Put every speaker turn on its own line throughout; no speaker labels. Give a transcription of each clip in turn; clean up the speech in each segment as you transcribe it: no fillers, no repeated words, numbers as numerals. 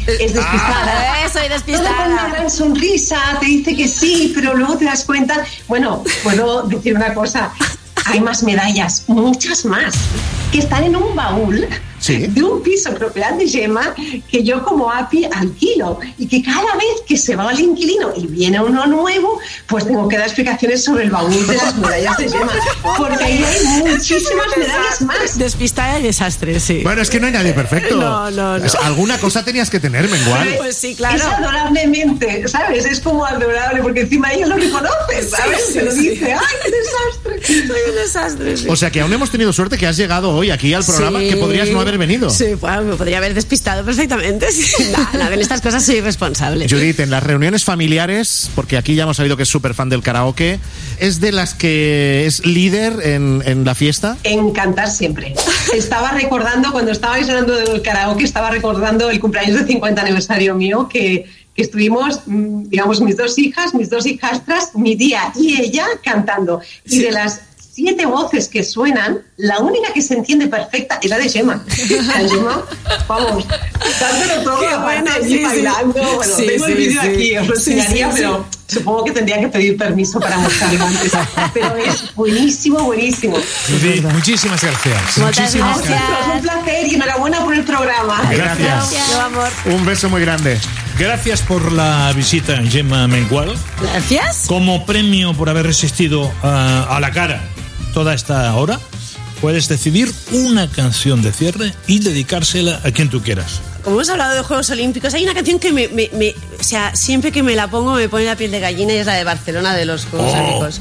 es despistada.
Soy despistada.
Con una gran sonrisa te dice que sí, pero luego te das cuenta. Bueno, puedo decir una cosa. Hay más medallas, muchas más, que están en un baúl de un piso propiedad de Gemma que yo como API alquilo, y que cada vez que se va el inquilino y viene uno nuevo, pues tengo que dar explicaciones sobre el baúl de las medallas de Gemma, porque ahí hay muchísimas medallas más.
Despistada y desastre, sí.
Bueno, es que no hay nadie perfecto.
No.
Alguna cosa tenías que tener, Mengual.
Pues sí, claro.
Es adorablemente, ¿sabes? Es como adorable, porque encima ellos lo reconocen, ¿sabes? Se lo dice, ¡ay, qué desastre!
Soy un desastre, sí.
O sea que aún hemos tenido suerte que has llegado hoy aquí al programa, que podrías no haber venido.
Sí, bueno, me podría haber despistado perfectamente. Sí. Nada, en estas cosas soy responsable.
Judith, en las reuniones familiares, porque aquí ya hemos sabido que es súper fan del karaoke, ¿es de las que es líder en la fiesta?
En cantar siempre. Estaba recordando, cuando estabais hablando del karaoke, estaba recordando el cumpleaños de 50 aniversario mío, que estuvimos, digamos, mis dos hijastras, mi tía y ella cantando. Y de las 7 voces que suenan, la única que se entiende perfecta es la de Gemma. La Gemma, vamos, dándolo todo, aparte allí bailando. Bueno, tengo el vídeo aquí, os lo enseñaría, pero supongo que tendría que pedir permiso para mostrarlo antes. Pero es buenísimo, buenísimo.
Judith, muchísimas gracias.
Muchísimas gracias.
Es un placer y enhorabuena por el programa.
Gracias.
Yo, amor.
Un beso muy grande.
Gracias por la visita, Gemma Mengual.
Gracias.
Como premio por haber resistido a la cara toda esta hora, puedes decidir una canción de cierre y dedicársela a quien tú quieras.
Como hemos hablado de Juegos Olímpicos, hay una canción que o sea, siempre que me la pongo me pone la piel de gallina, y es la de Barcelona de los Juegos Olímpicos.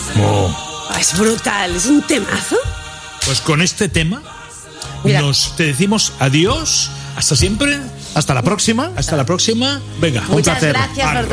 Es brutal, es un temazo.
Pues con este tema te decimos adiós, hasta siempre.
Hasta la próxima.
Hasta la próxima. Venga,
muchas gracias por todo.